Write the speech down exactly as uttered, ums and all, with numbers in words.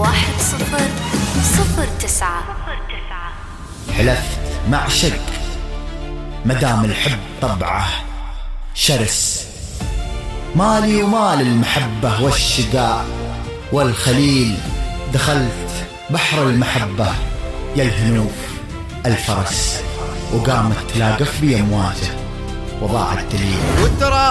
واحد صفر صفر تسعة. حلفت مع شق مدام الحب طبعه شرس، مالي ومال المحبة والشقاء والخليل، دخلت بحر المحبة يا الهنوف الفرس، وقامت تلاقف بي أمواجه وضاع الدليل.